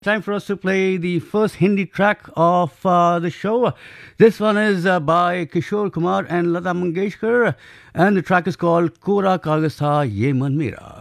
Time for us to play the first Hindi track of the show. This one is by Kishore Kumar and Lata Mangeshkar, and the track is called Kora Kagaz Tha Ye Man Mera.